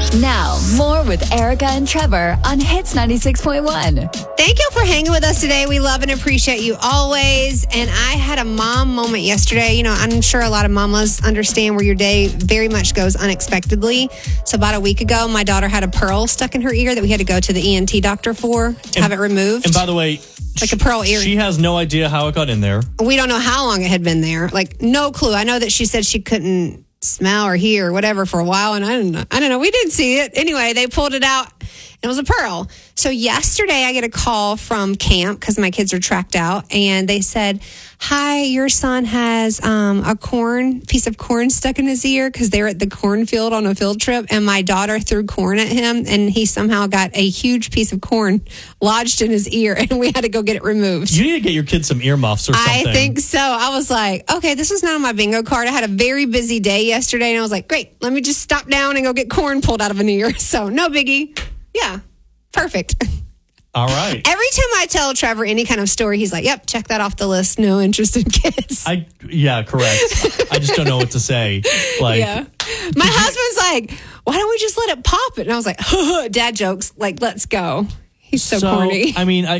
Now, more with Erica and Trevor on Hits 96.1. Thank you for hanging with us today. We love and appreciate you always. And I had a mom moment yesterday. You know, I'm sure a lot of mamas understand where your day very much goes unexpectedly. So about a week ago, my daughter had a pearl stuck in her ear that we had to go to the ENT doctor for to have it removed. And by the way, like a pearl earring. She has no idea how it got in there. We don't know how long it had been there. Like, no clue. I know that she said she couldn't smell or hear or whatever for a while, and I don't know. We didn't see it. Anyway, they pulled it out. It was a pearl. So yesterday I get a call from camp because my kids are tracked out, and they said, "Hi, your son has a piece of corn stuck in his ear," because they were at the cornfield on a field trip, and my daughter threw corn at him, and he somehow got a huge piece of corn lodged in his ear, and we had to go get it removed. You need to get your kids some earmuffs or something. I think so. I was like, okay, this is not on my bingo card. I had a very busy day yesterday, and I was like, great, let me just stop down and go get corn pulled out of an ear. So no biggie. Yeah, perfect. All right. Every time I tell Trevor any kind of story, he's like, yep, check that off the list. No interest in kids. Yeah, correct. I just don't know what to say. Like, yeah. My husband's like, why don't we just let it pop it? And I was like, dad jokes, like, let's go. He's so corny. I mean,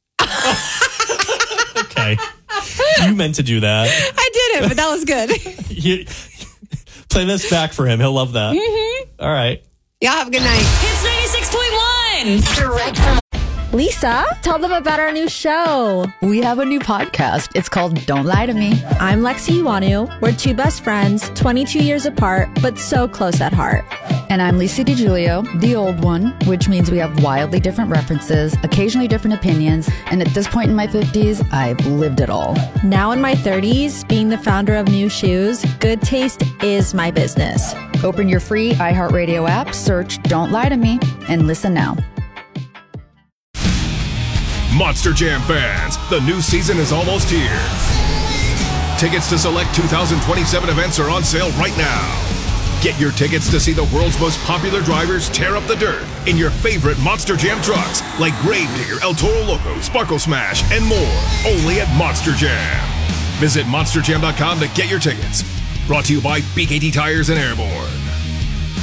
okay. You meant to do that. I did it, but that was good. Play this back for him. He'll love that. Mm-hmm. All right. Y'all have a good night. Hits 96.1. Direct from Lisa, tell them about our new show. We have a new podcast. It's called Don't Lie to Me. I'm Lexi Iwanu. We're two best friends, 22 years apart, but so close at heart. And I'm Lisa DiGiulio, the old one, which means we have wildly different references, occasionally different opinions, and at this point in my 50s, I've lived it all. Now in my 30s, being the founder of New Shoes, good taste is my business. Open your free iHeartRadio app, search Don't Lie to Me, and listen now. Monster Jam fans, the new season is almost here. Tickets to select 2027 events are on sale right now. Get your tickets to see the world's most popular drivers tear up the dirt in your favorite Monster Jam trucks like Gravedigger, El Toro Loco, Sparkle Smash, and more. Only at Monster Jam. Visit monsterjam.com to get your tickets. Brought to you by BKT Tires and Airborne.